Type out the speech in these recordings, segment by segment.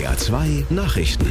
NDR 2 Nachrichten.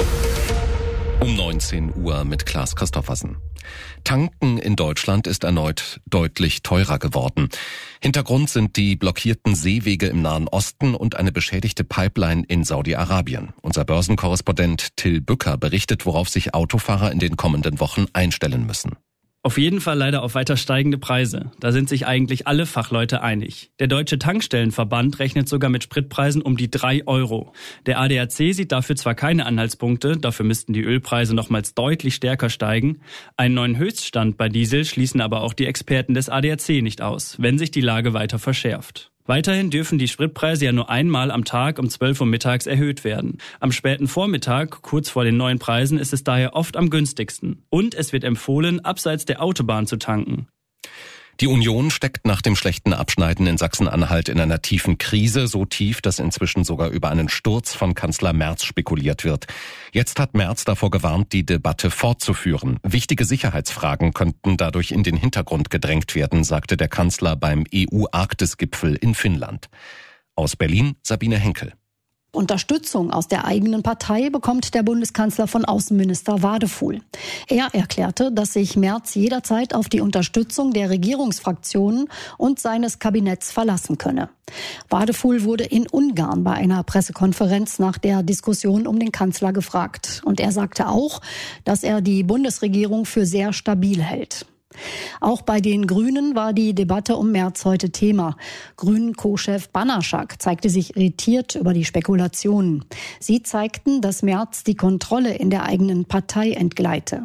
Um 19 Uhr mit Klaas Christoffersen. Tanken in Deutschland ist erneut deutlich teurer geworden. Hintergrund sind die blockierten Seewege im Nahen Osten und eine beschädigte Pipeline in Saudi-Arabien. Unser Börsenkorrespondent Till Bücker berichtet, worauf sich Autofahrer in den kommenden Wochen einstellen müssen. Auf jeden Fall leider auf weiter steigende Preise. Da sind sich eigentlich alle Fachleute einig. Der Deutsche Tankstellenverband rechnet sogar mit Spritpreisen um die 3 €. Der ADAC sieht dafür zwar keine Anhaltspunkte, dafür müssten die Ölpreise nochmals deutlich stärker steigen. Einen neuen Höchststand bei Diesel schließen aber auch die Experten des ADAC nicht aus, wenn sich die Lage weiter verschärft. Weiterhin dürfen die Spritpreise ja nur einmal am Tag um 12 Uhr mittags erhöht werden. Am späten Vormittag, kurz vor den neuen Preisen, ist es daher oft am günstigsten. Und es wird empfohlen, abseits der Autobahn zu tanken. Die Union steckt nach dem schlechten Abschneiden in Sachsen-Anhalt in einer tiefen Krise, so tief, dass inzwischen sogar über einen Sturz von Kanzler Merz spekuliert wird. Jetzt hat Merz davor gewarnt, die Debatte fortzuführen. Wichtige Sicherheitsfragen könnten dadurch in den Hintergrund gedrängt werden, sagte der Kanzler beim EU-Arktis-Gipfel in Finnland. Aus Berlin Sabine Henkel. Unterstützung aus der eigenen Partei bekommt der Bundeskanzler von Außenminister Wadefuhl. Er erklärte, dass sich Merz jederzeit auf die Unterstützung der Regierungsfraktionen und seines Kabinetts verlassen könne. Wadefuhl wurde in Ungarn bei einer Pressekonferenz nach der Diskussion um den Kanzler gefragt. Und er sagte auch, dass er die Bundesregierung für sehr stabil hält. Auch bei den Grünen war die Debatte um Merz heute Thema. Grünen-Co-Chef Banaschak zeigte sich irritiert über die Spekulationen. Sie zeigten, dass Merz die Kontrolle in der eigenen Partei entgleite.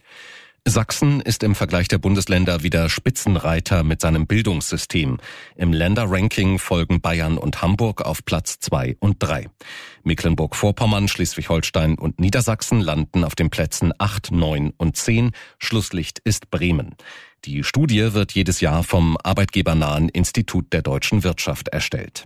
Sachsen ist im Vergleich der Bundesländer wieder Spitzenreiter mit seinem Bildungssystem. Im Länderranking folgen Bayern und Hamburg auf Platz 2 und 3. Mecklenburg-Vorpommern, Schleswig-Holstein und Niedersachsen landen auf den Plätzen 8, 9 und 10. Schlusslicht ist Bremen. Die Studie wird jedes Jahr vom arbeitgebernahen Institut der deutschen Wirtschaft erstellt.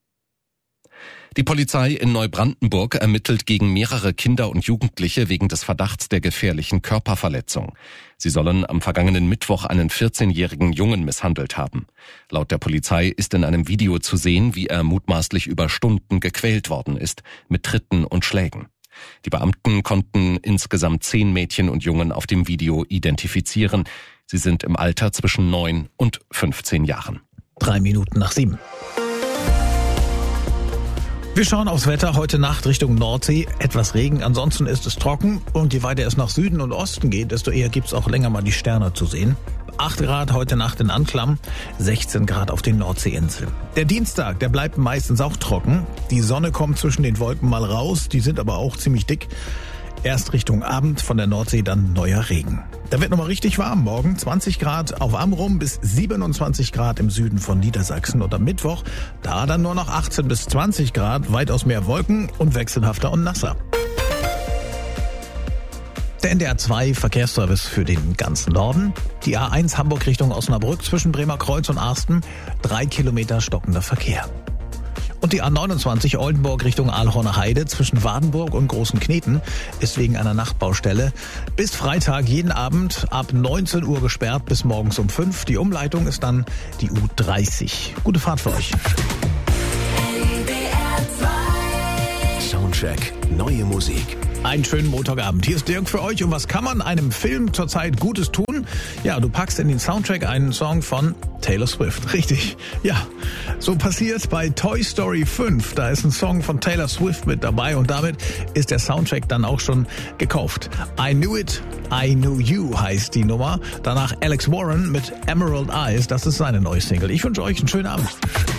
Die Polizei in Neubrandenburg ermittelt gegen mehrere Kinder und Jugendliche wegen des Verdachts der gefährlichen Körperverletzung. Sie sollen am vergangenen Mittwoch einen 14-jährigen Jungen misshandelt haben. Laut der Polizei ist in einem Video zu sehen, wie er mutmaßlich über Stunden gequält worden ist, mit Tritten und Schlägen. Die Beamten konnten insgesamt 10 Mädchen und Jungen auf dem Video identifizieren. Sie sind im Alter zwischen 9 und 15 Jahren. 7:03. Wir schauen aufs Wetter. Heute Nacht Richtung Nordsee. Etwas Regen, ansonsten ist es trocken. Und je weiter es nach Süden und Osten geht, desto eher gibt's auch länger mal die Sterne zu sehen. 8 Grad heute Nacht in Anklam, 16 Grad auf den Nordseeinseln. Der Dienstag, der bleibt meistens auch trocken. Die Sonne kommt zwischen den Wolken mal raus, die sind aber auch ziemlich dick. Erst Richtung Abend von der Nordsee dann neuer Regen. Da wird nochmal richtig warm morgen. 20 Grad auf Amrum bis 27 Grad im Süden von Niedersachsen. Und am Mittwoch, da dann nur noch 18 bis 20 Grad, weitaus mehr Wolken und wechselhafter und nasser. Der NDR 2 Verkehrsservice für den ganzen Norden. Die A1 Hamburg Richtung Osnabrück zwischen Bremerkreuz und Arsten. 3 Kilometer stockender Verkehr. Und die A29 Oldenburg Richtung Aalhorner Heide zwischen Wadenburg und Großen Kneten ist wegen einer Nachtbaustelle bis Freitag jeden Abend ab 19 Uhr gesperrt bis morgens um 5. Die Umleitung ist dann die U30. Gute Fahrt für euch. Soundcheck, neue Musik. Einen schönen Montagabend. Hier ist Dirk für euch. Und was kann man einem Film zurzeit Gutes tun? Ja, du packst in den Soundtrack einen Song von Taylor Swift. Richtig. Ja, so passiert bei Toy Story 5. Da ist ein Song von Taylor Swift mit dabei und damit ist der Soundtrack dann auch schon gekauft. I Knew It, I Knew You heißt die Nummer. Danach Alex Warren mit Emerald Eyes. Das ist seine neue Single. Ich wünsche euch einen schönen Abend.